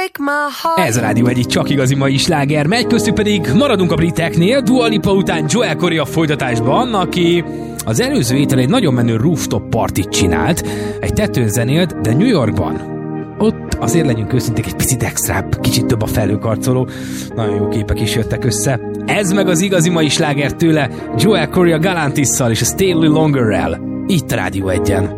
Ez a Rádió egyik csak igazi mai sláger, megy köztük pedig maradunk a briteknél, Dua Lipa után Joel Corey a folytatásban, aki az előző héten egy nagyon menő rooftop partit csinált, egy tetőn zenélt, de New Yorkban. Ott azért legyünk őszinték, egy picit extrább, kicsit több a felhőkarcoló, nagyon jó képek is jöttek össze. Ez meg az igazi mai sláger tőle, Joel Corey a Galantisszal és a Stay a Little Longer-rel, itt a Rádió 1-en.